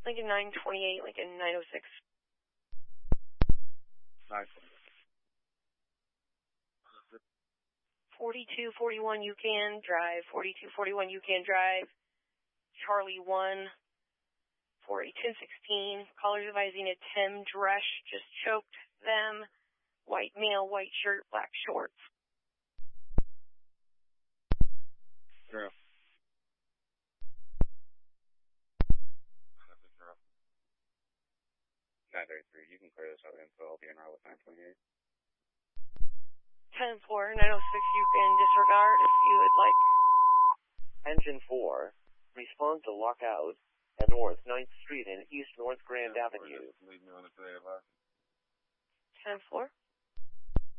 Lincoln 928, Lincoln 906. 4241 you can drive. 4241 you can drive. Charlie 1 for a 1016. Callers advising a Tim Dresch just choked them. White male, white shirt, black shorts. Girl. 933, you can clear this out info. I'll be in route with 928. 10-4, 906 you can disregard if you would like. Engine 4, respond to lockout at North 9th Street and East North Grand Avenue. 10-4.